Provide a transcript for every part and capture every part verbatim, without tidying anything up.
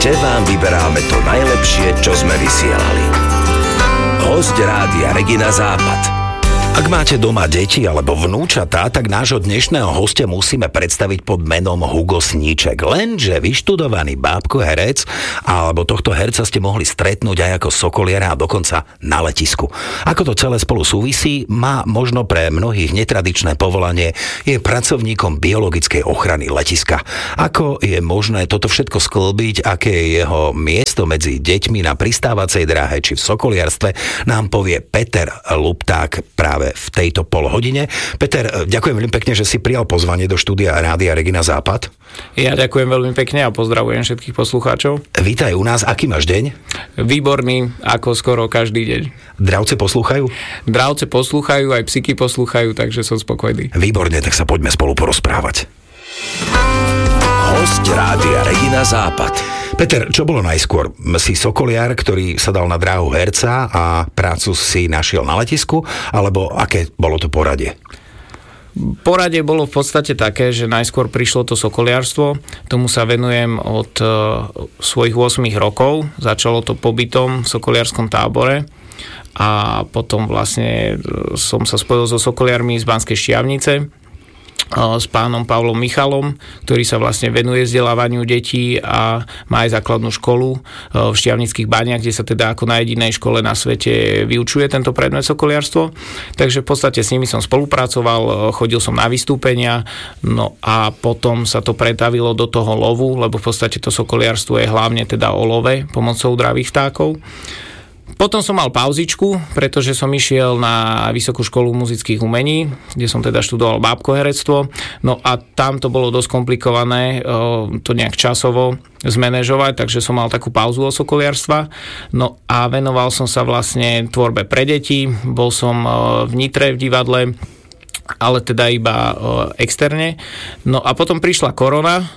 Mesačite vám vyberáme to najlepšie, čo sme vysielali. Hosť Rádia Regina Západ. Ak máte doma deti alebo vnúčatá, tak nášho dnešného hostia musíme predstaviť pod menom Hugo Sníček. Lenže vyštudovaný bábko-herec, alebo tohto herca ste mohli stretnúť aj ako sokoliara a dokonca na letisku. Ako to celé spolu súvisí, má možno pre mnohých netradičné povolanie, je pracovníkom biologickej ochrany letiska. Ako je možné toto všetko sklbiť, aké je jeho miesto medzi deťmi na pristávacej dráhe či v sokoliarstve, nám povie Peter Lupták práve v tejto polhodine. Peter, ďakujem veľmi pekne, že si prijal pozvanie do štúdia Rádia Regina Západ. Ja ďakujem veľmi pekne a pozdravujem všetkých poslucháčov. Vítaj u nás, aký máš deň? Výborný, ako skoro každý deň. Dravce poslúchajú? Dravce poslúchajú, aj psíky poslúchajú, takže som spokojný. Výborne, tak sa poďme spolu porozprávať. Hosť Rádia Regina Západ. Peter, čo bolo najskôr? Si sokoliar, ktorý sa dal na dráhu herca a prácu si našiel na letisku, alebo aké bolo to poradie? Poradie bolo v podstate také, že najskôr prišlo to sokoliarstvo. Tomu sa venujem od uh, svojich ôsmich rokov. Začalo to pobytom v sokoliarskom tábore a potom vlastne som sa spojil so sokoliarmi z Banskej Štiavnice s pánom Pavlom Michalom, ktorý sa vlastne venuje vzdelávaniu detí a má aj základnú školu v Štiavnických baniach, kde sa teda ako na jedinej škole na svete vyučuje tento predmet sokoliarstvo. Takže v podstate s nimi som spolupracoval, chodil som na vystúpenia, no a potom sa to pretavilo do toho lovu, lebo v podstate to sokoliarstvo je hlavne teda o love pomocou dravých vtákov. Potom som mal pauzičku, pretože som išiel na Vysokú školu muzických umení, kde som teda študoval bábkoherectvo. No a tam to bolo dosť komplikované to nejak časovo zmanéžovať, takže som mal takú pauzu od sokoliarstva. No a venoval som sa vlastne tvorbe pre deti. Bol som v Nitre v divadle, ale teda iba externe. No a potom prišla korona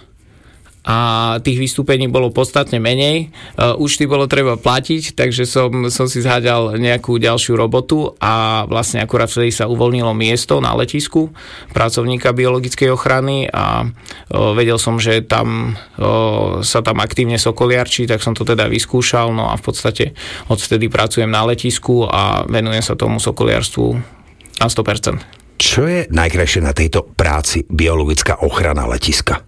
a tých vystúpení bolo podstatne menej. Účty bolo treba platiť, takže som, som si zháďal nejakú ďalšiu robotu a vlastne akurát vtedy sa uvoľnilo miesto na letisku pracovníka biologickej ochrany a o, vedel som, že tam o, sa tam aktívne sokoliarčí, tak som to teda vyskúšal, no a v podstate odvtedy pracujem na letisku a venujem sa tomu sokoliarstvu na sto percent. Čo je najkrajšie na tejto práci biologická ochrana letiska?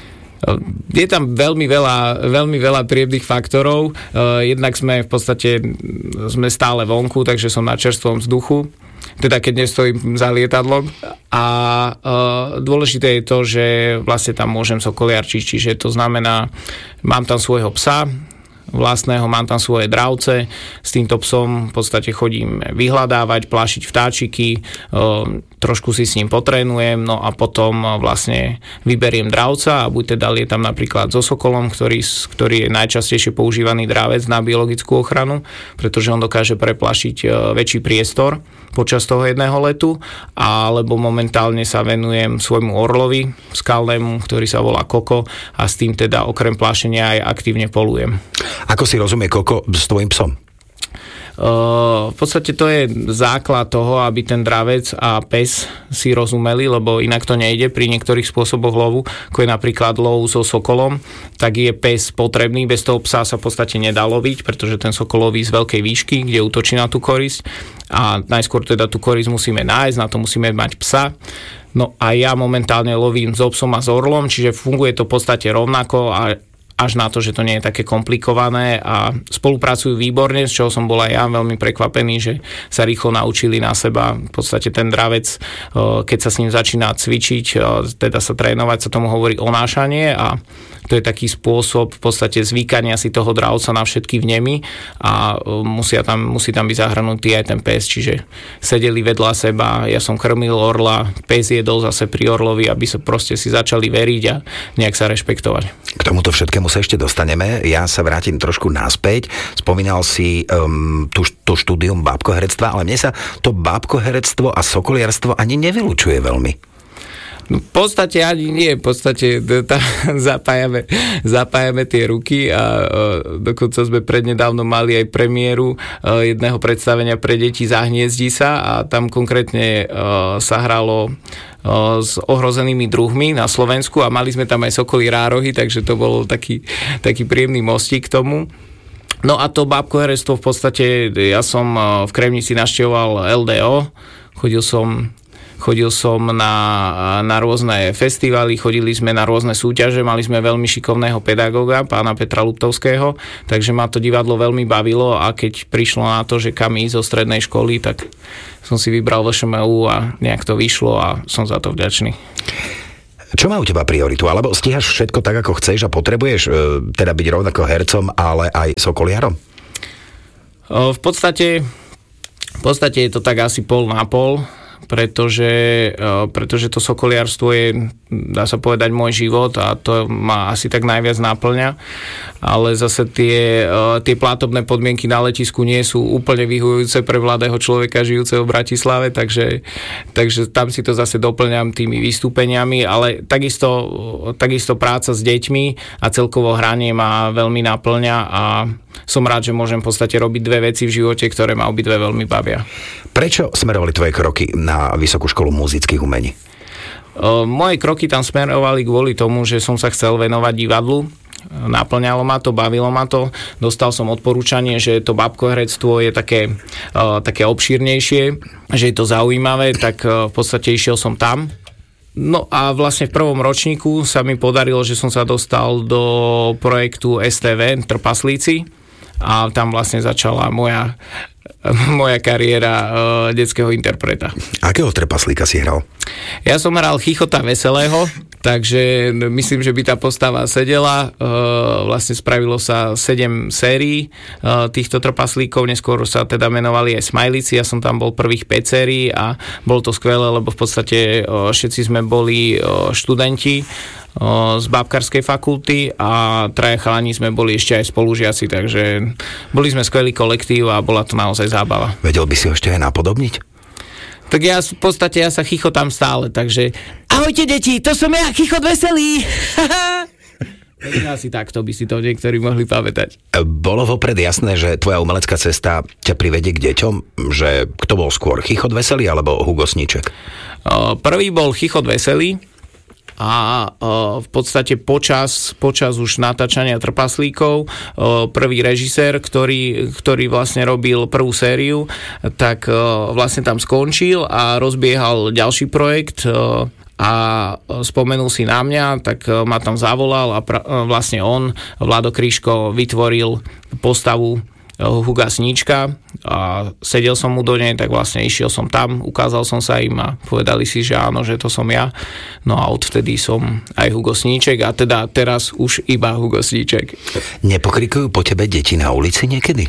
Je tam veľmi veľa, veľmi veľa príjemných faktorov. Jednak sme v podstate sme stále vonku, takže som na čerstvom vzduchu, teda keď nestojím za lietadlom. A dôležité je to, že vlastne tam môžem sokoliarčiť, čiže to znamená, mám tam svojho psa vlastného, mám tam svoje dravce, s týmto psom v podstate chodím vyhľadávať, plášiť vtáčiky, trošku si s ním potrénujem, no a potom vlastne vyberiem dravca a buď teda lietam napríklad so sokolom, ktorý, ktorý je najčastejšie používaný dravec na biologickú ochranu, pretože on dokáže preplašiť väčší priestor počas toho jedného letu, alebo momentálne sa venujem svojmu orlovi skalnému, ktorý sa volá Koko a s tým teda okrem plášenia aj aktívne polujem. Ako si rozumie Koko s tvojim psom? Uh, v podstate to je základ toho, aby ten dravec a pes si rozumeli, lebo inak to nejde pri niektorých spôsoboch lovu, ako je napríklad lov so sokolom, tak je pes potrebný, bez toho psa sa v podstate nedá loviť, pretože ten sokol loví z veľkej výšky, kde útočí na tú korisť a najskôr teda tú korisť musíme nájsť, na to musíme mať psa. No a ja momentálne lovím s psom a s orlom, čiže funguje to v podstate rovnako a až na to, že to nie je také komplikované a spolupracujú výborne, z čoho som bol aj ja veľmi prekvapený, že sa rýchlo naučili na seba. V podstate ten dravec, keď sa s ním začína cvičiť, teda sa trénovať, sa tomu hovorí onášanie a to je taký spôsob v podstate zvykania si toho dravca na všetky vnemy a musia tam, musí tam byť zahrnutý aj ten pes, čiže sedeli vedľa seba, ja som krmil orla, pes jedol zase pri orlovi, aby sa proste si začali veriť a nejak sa rešpektovať. K tomuto všetkému sa ešte dostaneme. Ja sa vrátim trošku naspäť. Spomínal si um, tú, to štúdium bábkoherectva, ale mne sa to bábkoherectvo a sokoliarstvo ani nevylučuje veľmi. No, v podstate ani nie, v podstate tá, zapájame, zapájame tie ruky a uh, dokonca sme prednedávno mali aj premiéru uh, jedného predstavenia pre deti Zahniezdí sa a tam konkrétne uh, sa hralo uh, s ohrozenými druhmi na Slovensku a mali sme tam aj sokoly rárohy, takže to bol taký, taký príjemný mostík k tomu. No a to bábkoherectvo v podstate, ja som uh, v Kremnici navštevoval el dé ó, chodil som Chodil som na, na rôzne festivály, chodili sme na rôzne súťaže, mali sme veľmi šikovného pedagóga, pána Petra Luptovského, takže ma to divadlo veľmi bavilo a keď prišlo na to, že kam ísť zo strednej školy, tak som si vybral vé šé em ú a nejak to vyšlo a som za to vďačný. Čo má u teba prioritu? Alebo stíhaš všetko tak, ako chceš a potrebuješ teda byť rovnako hercom, ale aj sokoliarom? V podstate, v podstate je to tak asi pol na pol, pretože, pretože to sokoliarstvo je, dá sa povedať, môj život a to ma asi tak najviac náplňa, ale zase tie, tie platobné podmienky na letisku nie sú úplne vyhovujúce pre mladého človeka žijúceho v Bratislave, takže, takže tam si to zase doplňam tými vystúpeniami, ale takisto, takisto práca s deťmi a celkovo hranie ma veľmi náplňa a som rád, že môžem v podstate robiť dve veci v živote, ktoré ma obidve veľmi bavia. Prečo smerovali tvoje kroky na Vysokú školu muzických umení? O, moje kroky tam smerovali kvôli tomu, že som sa chcel venovať divadlu. Naplňalo ma to, bavilo ma to. Dostal som odporúčanie, že to bábkoherectvo je také, o, také obšírnejšie, že je to zaujímavé, tak o, v podstate išiel som tam. No a vlastne v prvom ročníku sa mi podarilo, že som sa dostal do projektu es té vé Trpaslíci a tam vlastne začala moja, moja kariéra uh, detského interpreta. Akého trpaslíka si hral? Ja som hral Chichota Veselého, takže myslím, že by tá postava sedela. Uh, vlastne spravilo sa sedem sérií uh, týchto trpaslíkov, neskôr sa teda menovali aj Smajlíci, ja som tam bol prvých päť sérií a bolo to skvelé, lebo v podstate uh, všetci sme boli uh, študenti z bábkarskej fakulty a traja chalani sme boli ešte aj spolužiaci, takže boli sme skvelý kolektív a bola to naozaj zábava. Vedel by si ho ešte aj napodobniť? Tak ja v podstate ja sa chichotám stále, takže ahojte deti, to som ja, Chichot Veselý! Asi takto by si to niektorí mohli pamätať. Bolo vopred jasné, že tvoja umelecká cesta ťa privedie k deťom? Že kto bol skôr, Chichot Veselý alebo Hugo Sníček? Prvý bol Chichot Veselý a v podstate počas, počas už natáčania Trpaslíkov prvý režisér, ktorý, ktorý vlastne robil prvú sériu, tak vlastne tam skončil a rozbiehal ďalší projekt a spomenul si na mňa, tak ma tam zavolal a pra, vlastne on, Vlado Kryško, vytvoril postavu Huga Sníčka a sedel som mu do nej, tak vlastne išiel som tam, ukázal som sa im a povedali si, že áno, že to som ja. No a odvtedy som aj Hugo Sníček a teda teraz už iba Hugo Sníček. Nepokrikujú po tebe deti na ulici niekedy?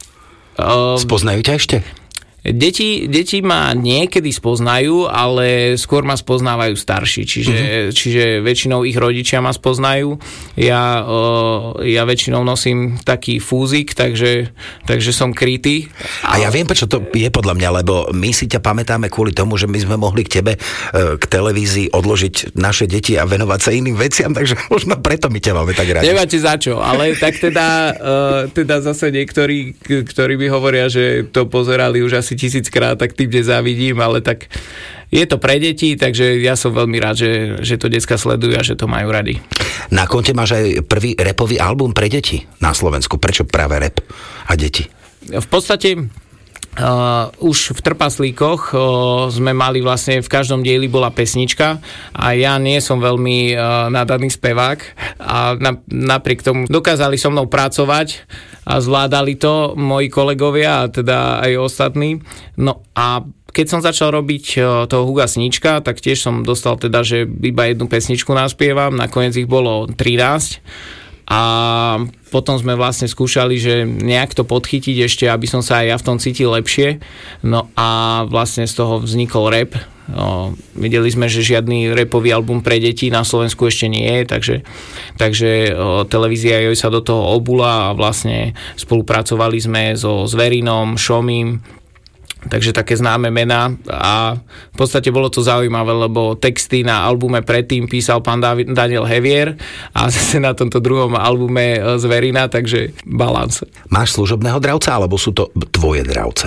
Um, Spoznajú ťa ešte? Deti, deti ma niekedy spoznajú, ale skôr ma spoznávajú starší, čiže, uh-huh. čiže väčšinou ich rodičia ma spoznajú. Ja, uh, ja väčšinou nosím taký fúzik, takže, takže som krytý. A ja viem, prečo to je podľa mňa, lebo my si ťa pamätáme kvôli tomu, že my sme mohli k tebe, uh, k televízii odložiť naše deti a venovať sa iným veciam, takže možno preto my ťa máme tak rádi. Nemáte za čo, ale tak teda, uh, teda zase niektorí, ktorí mi hovoria, že to pozerali už asi tisíckrát, tak tým nezávidím, ale tak je to pre deti, takže ja som veľmi rád, že, že to decka sledujú a že to majú radi. Na konte máš aj prvý rapový album pre deti na Slovensku. Prečo práve rap a deti? V podstate Uh, už v Trpaslíkoch uh, sme mali vlastne, v každom dieli bola pesnička a ja nie som veľmi uh, nadaný spevák a na, napriek tomu dokázali so mnou pracovať a zvládali to moji kolegovia a teda aj ostatní. No a keď som začal robiť uh, toho Huga Sníčka, tak tiež som dostal teda, že iba jednu pesničku naspievam, nakoniec ich bolo trinásť. A potom sme vlastne skúšali, že nejak to podchytiť ešte, aby som sa aj ja v tom cítil lepšie. No a vlastne z toho vznikol rap. O, videli sme, že žiadny rapový album pre deti na Slovensku ešte nie je, takže, takže o, televízia Joj sa do toho obula a vlastne spolupracovali sme so Zverinom, Šomím, takže také známe mená a v podstate bolo to zaujímavé, lebo texty na albume predtým písal pán Daniel Hevier a zase na tomto druhom albume Zverina, takže balans. Máš služobného dravca, alebo sú to tvoje dravce?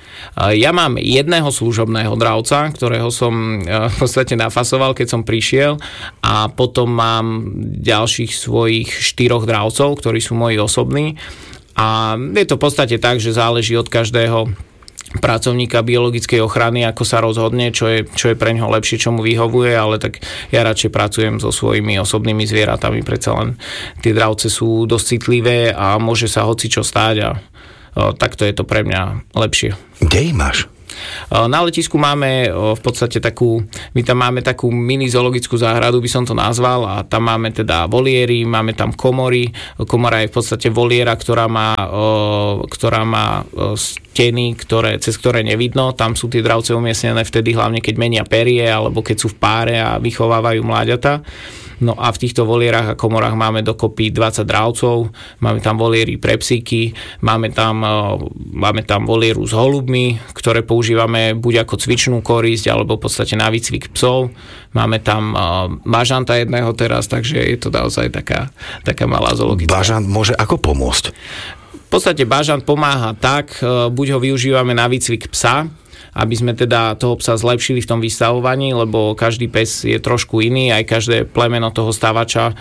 Ja mám jedného služobného dravca, ktorého som v podstate nafasoval, keď som prišiel, a potom mám ďalších svojich štyroch dravcov, ktorí sú moji osobní, a je to v podstate tak, že záleží od každého pracovníka biologickej ochrany, ako sa rozhodne, čo je, čo je pre ňoho lepšie, čo mu vyhovuje, ale tak ja radšej pracujem so svojimi osobnými zvieratami, predsa len tie dravce sú dosť citlivé a môže sa hocičo stáť a O, takto je to pre mňa lepšie. Kde ich máš? Na letisku máme o, v podstate takú, my tam máme takú mini zoologickú záhradu, by som to nazval, a tam máme teda voliéry, máme tam komory. Komora je v podstate voliera, ktorá má, o, ktorá má o, steny, ktoré, cez ktoré nevidno. Tam sú tie dravce umiestnené vtedy hlavne, keď menia perie, alebo keď sú v páre a vychovávajú mláďata. No a v týchto volierách a komorách máme dokopy dvadsať dravcov, máme tam voliery pre psíky, máme tam, máme tam volieru s holubmi, ktoré používame buď ako cvičnú korisť, alebo v podstate na výcvik psov. Máme tam bažanta jedného teraz, takže je to naozaj taká, taká malá zoologická. Bažant môže ako pomôcť? V podstate bažant pomáha tak, buď ho využívame na výcvik psa, aby sme teda toho psa zlepšili v tom vystavovaní, lebo každý pes je trošku iný, aj každé plemeno toho stavača,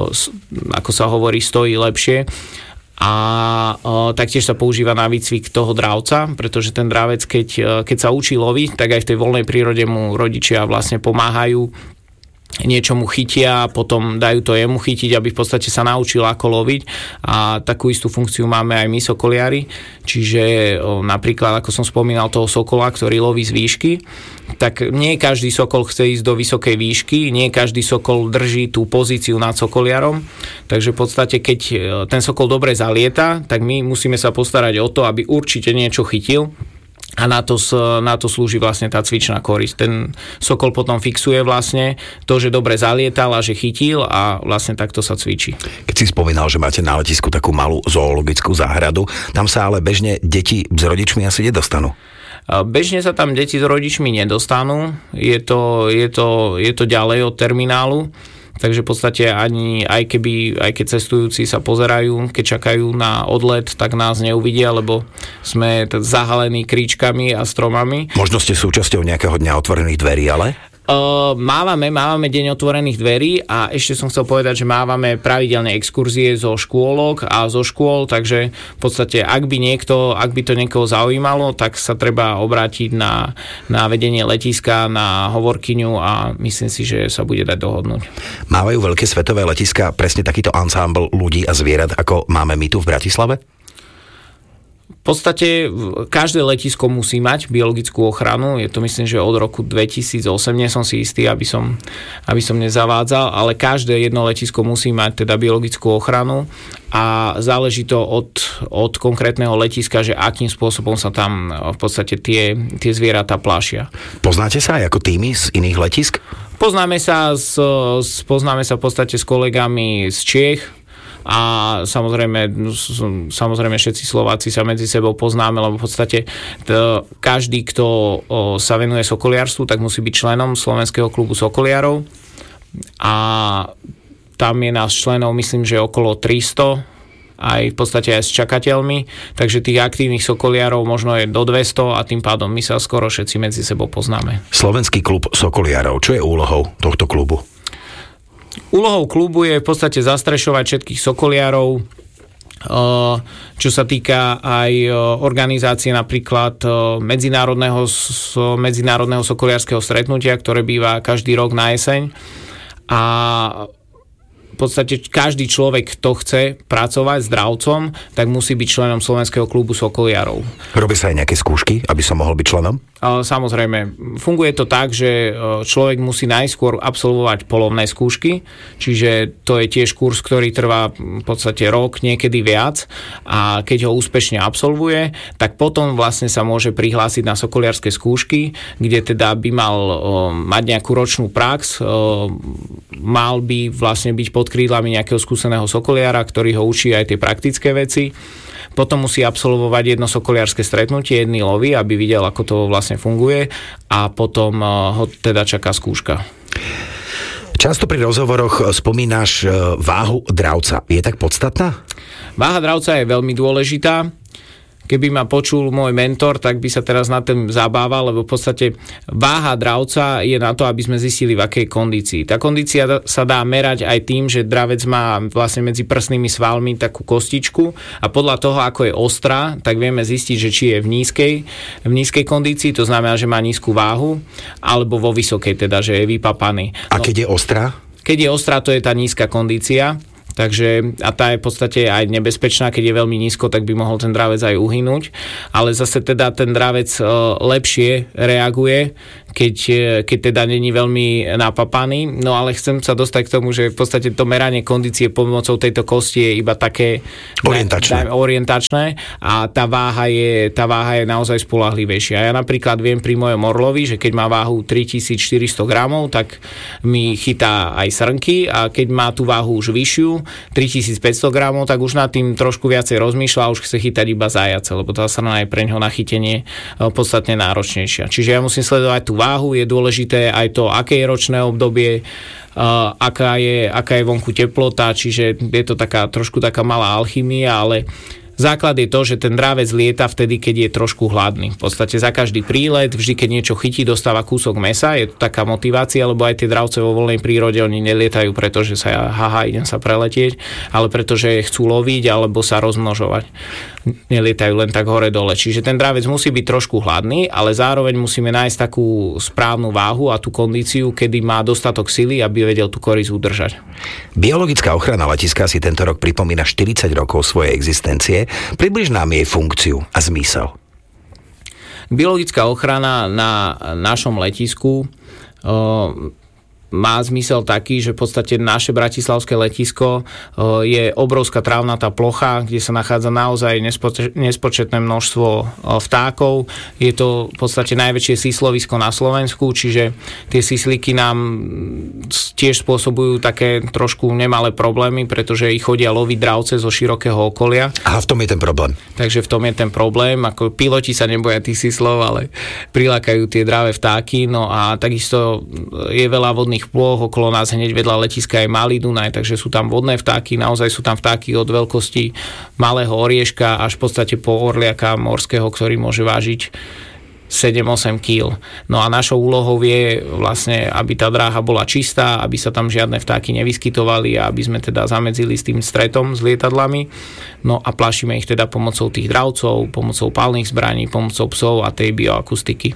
ako sa hovorí, stojí lepšie. A o, taktiež sa používa na výcvik toho dravca, pretože ten dravec, keď, keď sa učí loviť, tak aj v tej voľnej prírode mu rodičia vlastne pomáhajú, niečo mu chytia, potom dajú to jemu chytiť, aby v podstate sa naučil ako loviť, a takú istú funkciu máme aj my sokoliari, čiže o, napríklad, ako som spomínal toho sokola, ktorý loví z výšky, tak nie každý sokol chce ísť do vysokej výšky, nie každý sokol drží tú pozíciu nad sokoliarom, takže v podstate keď ten sokol dobre zalieta, tak my musíme sa postarať o to, aby určite niečo chytil. A na to, na to slúži vlastne tá cvičná korisť. Ten sokol potom fixuje vlastne to, že dobre zalietal a že chytil, a vlastne takto sa cvičí. Keď si spomínal, že máte na letisku takú malú zoologickú záhradu, tam sa ale bežne deti s rodičmi asi nedostanú. Bežne sa tam deti s rodičmi nedostanú. Je to, je to, je to ďalej od terminálu. Takže v podstate ani, aj keby, aj keď cestujúci sa pozerajú, keď čakajú na odlet, tak nás neuvidia, lebo sme zahalení kríčkami a stromami. Možno ste súčasťou nejakého dňa otvorených dverí, ale? Uh, mávame, mávame deň otvorených dverí, a ešte som chcel povedať, že mávame pravidelné exkurzie zo škôlok a zo škôl, takže v podstate ak by niekto, ak by to niekoho zaujímalo, tak sa treba obrátiť na, na vedenie letiska, na hovorkyňu, a myslím si, že sa bude dať dohodnúť. Mávajú veľké svetové letiska presne takýto ansámbl ľudí a zvierat, ako máme my tu v Bratislave? V podstate každé letisko musí mať biologickú ochranu, je to myslím, že od roku dvetisícosem, nie som si istý, aby som, aby som nezavádzal, ale každé jedno letisko musí mať teda biologickú ochranu, a záleží to od, od konkrétneho letiska, že akým spôsobom sa tam v podstate tie, tie zvieratá plášia. Poznáte sa aj ako týmy z iných letisk? Poznáme sa, s, s, poznáme sa v podstate s kolegami z Čiech, a samozrejme, samozrejme všetci Slováci sa medzi sebou poznáme, lebo v podstate to, každý, kto o, sa venuje sokoliarstvu, tak musí byť členom Slovenského klubu sokoliarov, a tam je nás členov, myslím, že okolo tristo, aj v podstate aj s čakateľmi, takže tých aktívnych sokoliarov možno je do dvesto, a tým pádom my sa skoro všetci medzi sebou poznáme. Slovenský klub sokoliarov, čo je úlohou tohto klubu? Úlohou klubu je v podstate zastrešovať všetkých sokoliarov, čo sa týka aj organizácie napríklad medzinárodného, medzinárodného sokoliarského stretnutia, ktoré býva každý rok na jeseň. A v podstate každý človek, kto chce pracovať s dravcom, tak musí byť členom Slovenského klubu sokoliarov. Robí sa aj nejaké skúšky, aby som mohol byť členom? Samozrejme, funguje to tak, že človek musí najskôr absolvovať polovné skúšky, čiže to je tiež kurz, ktorý trvá v podstate rok, niekedy viac, a keď ho úspešne absolvuje, tak potom vlastne sa môže prihlásiť na sokoliarske skúšky, kde teda by mal mať nejakú ročnú prax, mal by vlastne byť pod pod krídlami nejakého skúseného sokoliara, ktorý ho učí aj tie praktické veci. Potom musí absolvovať jedno sokoliarské stretnutie, jedny lovy, aby videl, ako to vlastne funguje, a potom ho teda čaká skúška. Často pri rozhovoroch spomínaš váhu dravca. Je tak podstatná? Váha dravca je veľmi dôležitá. Keby ma počul môj mentor, tak by sa teraz na tým zabával, lebo v podstate váha dravca je na to, aby sme zistili, v akej kondícii. Tá kondícia sa dá merať aj tým, že dravec má vlastne medzi prsnými svalmi takú kostičku a podľa toho, ako je ostrá, tak vieme zistiť, že či je v nízkej, v nízkej kondícii, to znamená, že má nízku váhu, alebo vo vysokej, teda, že je vypapaný. A keď je ostrá? Keď je ostrá, to je tá nízka kondícia. Takže, a tá je v podstate aj nebezpečná, keď je veľmi nízko, tak by mohol ten dravec aj uhynúť. Ale zase teda ten dravec lepšie reaguje, keď, keď teda není veľmi napapaný. No ale chcem sa dostať k tomu, že v podstate to meranie kondície pomocou tejto kosti je iba také orientačné, na, orientačné a tá váha, je, tá váha je naozaj spoľahlivejšia. Ja napríklad viem pri mojom orlovi, že keď má váhu tritisícštyristo gramov, tak mi chytá aj srnky, a keď má tú váhu už vyššiu, tritisícpäťsto gramov, tak už nad tým trošku viacej rozmýšľa a už chce chytať iba zajace, lebo tá srna je pre ňoho na chytenie podstatne náročnejšia. Čiže ja musím sledovať tú váhu, je dôležité aj to, aké je ročné obdobie, uh, aká je, aká je vonku teplota, čiže je to taká, trošku taká malá alchymia, ale základ je to, že ten dravec lieta vtedy, keď je trošku hladný. V podstate za každý prílet, vždy keď niečo chytí, dostáva kúsok mesa. Je to taká motivácia, lebo aj tie dravce vo voľnej prírode, oni nelietajú, pretože sa, haha, idem sa preletieť, ale pretože chcú loviť alebo sa rozmnožovať. Nelietajú len tak hore-dole. Čiže ten dravec musí byť trošku hladný, ale zároveň musíme nájsť takú správnu váhu a tú kondíciu, kedy má dostatok sily, aby vedel tú korisť udržať. Biologická ochrana letiska si tento rok pripomína štyridsať rokov svojej existencie. Približ nám jej funkciu a zmysel. Biologická ochrana na našom letisku uh, má zmysel taký, že v podstate naše bratislavské letisko je obrovská trávnatá plocha, kde sa nachádza naozaj nespoč- nespočetné množstvo vtákov. Je to v podstate najväčšie síslovisko na Slovensku, čiže tie sísliky nám tiež spôsobujú také trošku nemalé problémy, pretože ich chodia loviť dravce zo širokého okolia. Aha, v tom je ten problém. Takže v tom je ten problém. Ako piloti sa neboja tých síslov, ale prilákajú tie dravé vtáky. No a takisto je veľa vodných plôch, okolo nás hneď vedľa letiska je Malý Dunaj, takže sú tam vodné vtáky, naozaj sú tam vtáky od veľkosti malého orieška až v podstate po orliaka morského, ktorý môže vážiť sedem osem kíl. No a našou úlohou je vlastne, aby tá dráha bola čistá, aby sa tam žiadne vtáky nevyskytovali a aby sme teda zamedzili s tým stretom s lietadlami. No a plašíme ich teda pomocou tých dravcov, pomocou palných zbraní, pomocou psov a tej bioakustiky.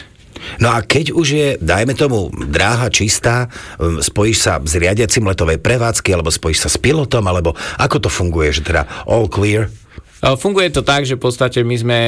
No a keď už je, dajme tomu, dráha čistá, spojíš sa s riadiacim letovej prevádzky, alebo spojíš sa s pilotom, alebo ako to funguje, že teda all clear? Funguje to tak, že v podstate my sme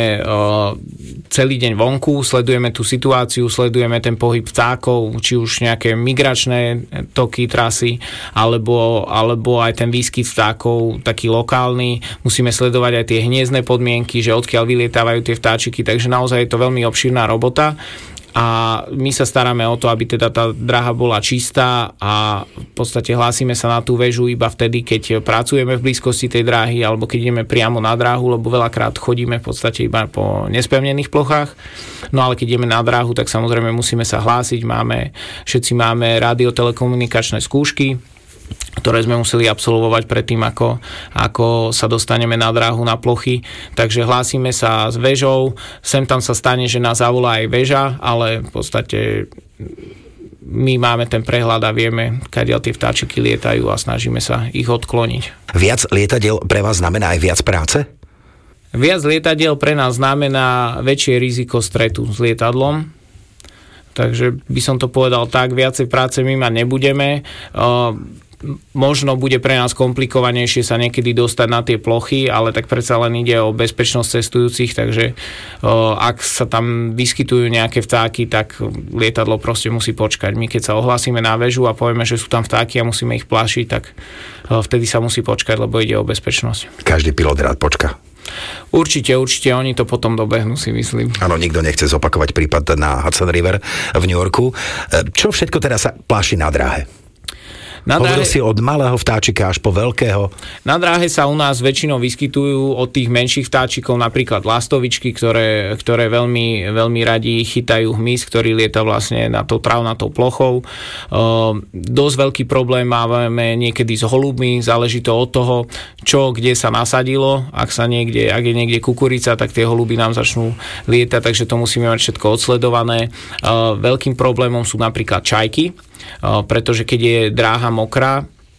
celý deň vonku, sledujeme tú situáciu, sledujeme ten pohyb vtákov, či už nejaké migračné toky, trasy, alebo, alebo aj ten výskyt vtákov, taký lokálny. Musíme sledovať aj tie hniezdne podmienky, že odkiaľ vylietávajú tie vtáčiky, takže naozaj je to veľmi obširná robota. A my sa staráme o to, aby teda tá dráha bola čistá a v podstate hlásime sa na tú väžu iba vtedy, keď pracujeme v blízkosti tej dráhy alebo keď ideme priamo na dráhu, lebo veľakrát chodíme v podstate iba po nespevnených plochách. No ale keď ideme na dráhu, tak samozrejme musíme sa hlásiť, máme, všetci máme radiotelekomunikačné skúšky, ktoré sme museli absolvovať predtým, ako, ako sa dostaneme na dráhu, na plochy. Takže hlásime sa s väžou, sem tam sa stane, že nás zavolá aj väža, ale v podstate my máme ten prehľad a vieme, kadiaľ tie vtáčiky lietajú a snažíme sa ich odkloniť. Viac lietadiel pre vás znamená aj viac práce? Viac lietadiel pre nás znamená väčšie riziko stretu s lietadlom. Takže by som to povedal tak, viacej práce my mať nebudeme. Uh, možno bude pre nás komplikovanejšie sa niekedy dostať na tie plochy, ale tak predsa len ide o bezpečnosť cestujúcich, takže uh, ak sa tam vyskytujú nejaké vtáky, tak lietadlo proste musí počkať. My keď sa ohlásime na väžu a povieme, že sú tam vtáky a musíme ich plašiť, tak uh, vtedy sa musí počkať, lebo ide o bezpečnosť. Každý pilot rád počká. Určite, určite, oni to potom dobehnú, si myslím. Áno, nikto nechce zopakovať prípad na Hudson River v New Yorku. Čo všetko teraz sa pláši na dráhe? Na Hovoril dráhe, si od malého vtáčika až po veľkého. Na dráhe sa u nás väčšinou vyskytujú od tých menších vtáčikov napríklad lastovičky, ktoré, ktoré veľmi, veľmi radi chytajú hmyz, ktorý lieta vlastne na tou trávnatou plochou. Uh, dosť veľký problém máme niekedy s holubmi, záleží to od toho, čo kde sa nasadilo. Ak sa niekde, ak je niekde kukurica, tak tie holuby nám začnú lietať, takže to musíme mať všetko odsledované. Uh, veľkým problémom sú napríklad čajky, pretože keď je dráha mokrá,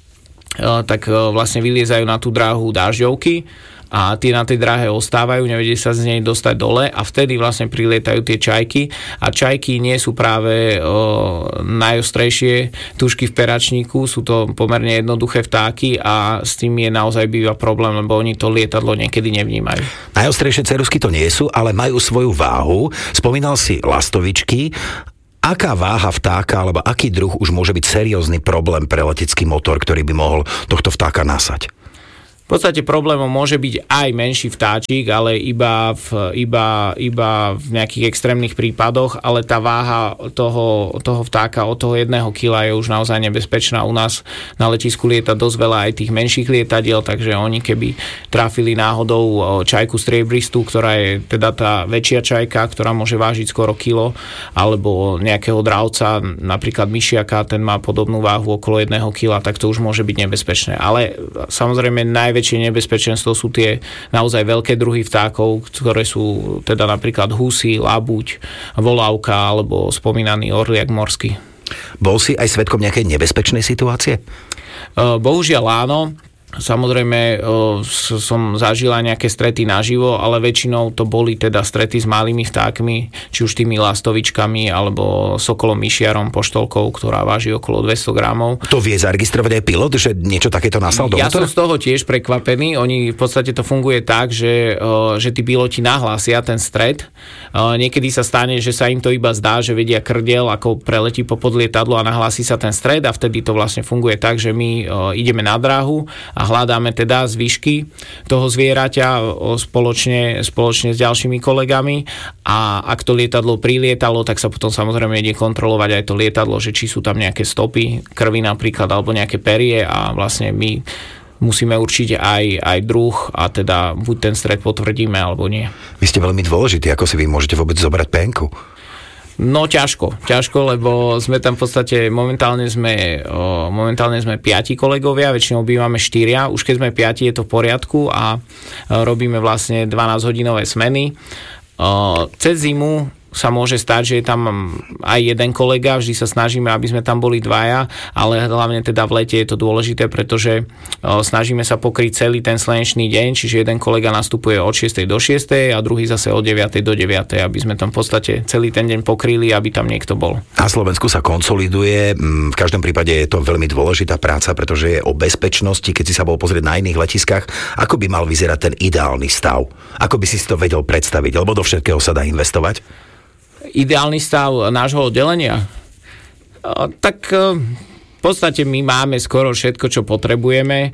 tak vlastne vyliezajú na tú dráhu dážďovky a tie na tej dráhe ostávajú, nevedia sa z nej dostať dole a vtedy vlastne prilietajú tie čajky a čajky nie sú práve o, najostrejšie tušky v peračníku, sú to pomerne jednoduché vtáky a s tým je naozaj býva problém, lebo oni to lietadlo niekedy nevnímajú. Najostrejšie ceruzky to nie sú, ale majú svoju váhu. Spomínal si lastovičky. Aká váha vtáka, alebo aký druh už môže byť seriózny problém pre letecký motor, ktorý by mohol tohto vtáka nasať? V podstate problémom môže byť aj menší vtáčik, ale iba v, iba, iba v nejakých extrémnych prípadoch, ale tá váha toho, toho vtáka od toho jedného kila je už naozaj nebezpečná. U nás na letisku lieta dosť veľa aj tých menších lietadiel, takže oni keby trafili náhodou čajku striebristú, ktorá je teda tá väčšia čajka, ktorá môže vážiť skoro kilo, alebo nejakého dravca, napríklad myšiaka, ten má podobnú váhu okolo jedného kila, tak to už môže byť nebezpečné. Ale samozrejme naj Najväčšie nebezpečenstvo sú tie naozaj veľké druhy vtákov, ktoré sú teda napríklad husy, labuť, volávka alebo spomínaný orliak morský. Bol si aj svedkom nejakej nebezpečnej situácie? Bohužiaľ áno. Samozrejme som zažil aj nejaké strety naživo, ale väčšinou to boli teda strety s malými vtákmi, či už tými lastovičkami alebo sokolom myšiarom, poštolkou, ktorá váži okolo dvesto gramov. To vie zaregistrovať aj pilot, že niečo takéto nasal do Ja motora? som z toho tiež prekvapený. Oni v podstate to funguje tak, že, že tí piloti nahlásia ten stret. Niekedy sa stane, že sa im to iba zdá, že vedia krdiel, ako preletí popod lietadlo a nahlási sa ten stret a vtedy to vlastne funguje tak, že my ideme na dráhu a hľadáme teda zvyšky toho zvieraťa spoločne, spoločne s ďalšími kolegami a ak to lietadlo prilietalo, tak sa potom samozrejme ide kontrolovať aj to lietadlo, že či sú tam nejaké stopy krvi napríklad alebo nejaké perie a vlastne my musíme určiť aj, aj druh a teda buď ten stret potvrdíme alebo nie. Vy ste veľmi dôležití, ako si vy môžete vôbec zobrať penku? No ťažko, ťažko, lebo sme tam v podstate, momentálne sme, o, momentálne sme piati kolegovia, väčšinou bývame štyria, už keď sme piati je to v poriadku a o, robíme vlastne dvanásťhodinové smeny. O, cez zimu sa môže stať, že je tam aj jeden kolega, vždy sa snažíme, aby sme tam boli dvaja, ale hlavne teda v lete je to dôležité, pretože o, snažíme sa pokryť celý ten slnečný deň, čiže jeden kolega nastupuje od šiestej do šiestej a druhý zase od deviatej do deviatej, aby sme tam v podstate celý ten deň pokryli, aby tam niekto bol. Na Slovensku sa konsoliduje, v každom prípade je to veľmi dôležitá práca, pretože je o bezpečnosti, keď si sa bol pozrieť na iných letiskách, ako by mal vyzerať ten ideálny stav? Ako by si si to vedel predstaviť? Lebo do všetkého sa dá investovať? Ideálny stav nášho oddelenia? Tak v podstate my máme skoro všetko, čo potrebujeme.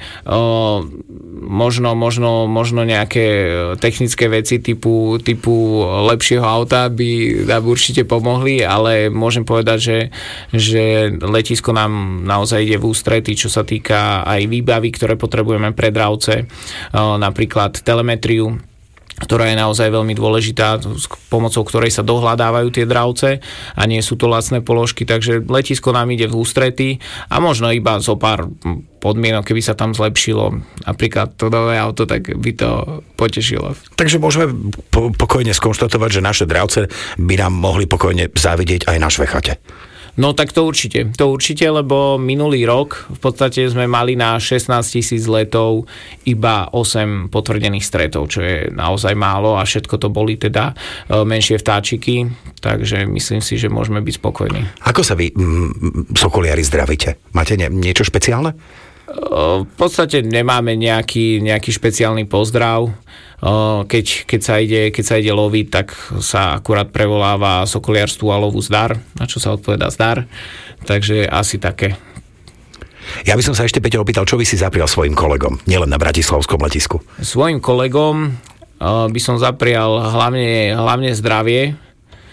Možno, možno, možno nejaké technické veci typu, typu lepšieho auta by nám určite pomohli, ale môžem povedať, že, že letisko nám naozaj ide v ústrety, čo sa týka aj výbavy, ktoré potrebujeme pre dravce, napríklad telemetriu, ktorá je naozaj veľmi dôležitá, s pomocou ktorej sa dohľadávajú tie dravce a nie sú to lacné položky, takže letisko nám ide v ústrety a možno iba zo pár podmienok, keby sa tam zlepšilo napríklad to nové auto, tak by to potešilo. Takže môžeme po- pokojne skonštatovať, že naše dravce by nám mohli pokojne závidieť aj na Švechate. No tak to určite, to určite, lebo minulý rok v podstate sme mali na šestnásť tisíc letov iba osem potvrdených stretov, čo je naozaj málo a všetko to boli teda menšie vtáčiky, takže myslím si, že môžeme byť spokojní. Ako sa vy, mm, sokoliari, zdravíte? Máte nie, niečo špeciálne? V podstate nemáme nejaký, nejaký špeciálny pozdrav. Keď, keď, sa ide, keď sa ide loviť, tak sa akurát prevoláva sokoliarstvu a lovu zdar, na čo sa odpovedá zdar. Takže asi také. Ja by som sa ešte, Peťo, opýtal, čo by si zaprial svojim kolegom, nielen na bratislavskom letisku? Svojim kolegom by som zaprial hlavne, hlavne zdravie,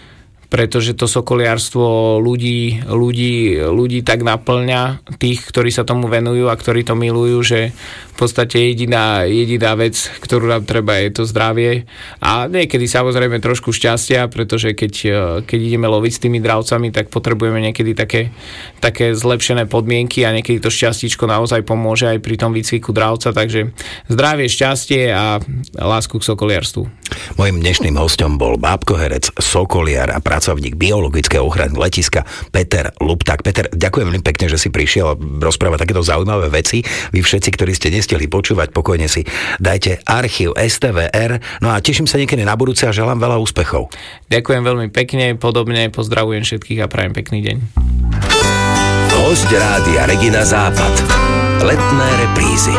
pretože to sokoliarstvo ľudí, ľudí, ľudí tak naplňa, tých, ktorí sa tomu venujú a ktorí to milujú, že v podstate jediná, jediná vec, ktorú nám treba, je to zdravie a niekedy samozrejme trošku šťastia, pretože keď, keď ideme loviť s tými dravcami, tak potrebujeme niekedy také, také zlepšené podmienky a niekedy to šťastíčko naozaj pomôže aj pri tom výcviku dravca, takže zdravie, šťastie a lásku k sokoliarstvu. Mojím dnešným hosťom bol bábkoherec, sokoliar a pracovník biologického ochrany letiska Peter Lupták. Peter, ďakujem veľmi pekne, že si prišiel rozprávať takéto zaujímavé veci. Vy všetci, ktorí ste nestihli počúvať, pokojne si dajte archív es té vé er. No a teším sa niekedy na budúce a želám veľa úspechov. Ďakujem veľmi pekne, podobne pozdravujem všetkých a prajem pekný deň. Hosť rádia Regina Západ. Letné reprízy.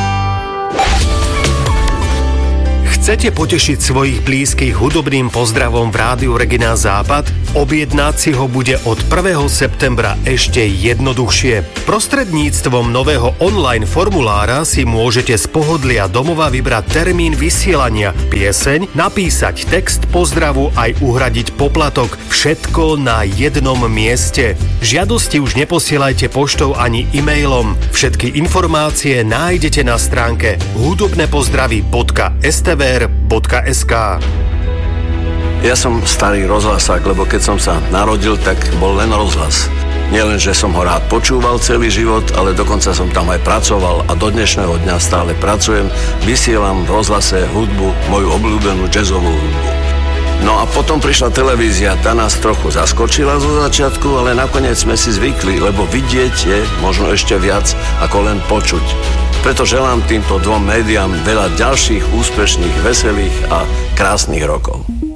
Chcete potešiť svojich blízkych hudobným pozdravom v rádiu Regina Západ? Objednať si ho bude od prvého septembra ešte jednoduchšie. Prostredníctvom nového online formulára si môžete z pohodlia domova vybrať termín vysielania, pieseň, napísať text pozdravu aj uhradiť poplatok. Všetko na jednom mieste. Žiadosti už neposielajte poštou ani e-mailom. Všetky informácie nájdete na stránke hudobnepozdravy bodka es té vé er bodka es ká. Ja som starý rozhlasák, lebo keď som sa narodil, tak bol len rozhlas. Nielen, že som ho rád počúval celý život, ale dokonca som tam aj pracoval a do dnešného dňa stále pracujem. Vysielam v rozhlase hudbu, moju obľúbenú jazzovú hudbu. No a potom prišla televízia, tá nás trochu zaskočila zo začiatku, ale nakoniec sme si zvykli, lebo vidieť je možno ešte viac ako len počuť. Preto želám týmto dvom médiám veľa ďalších úspešných, veselých a krásnych rokov.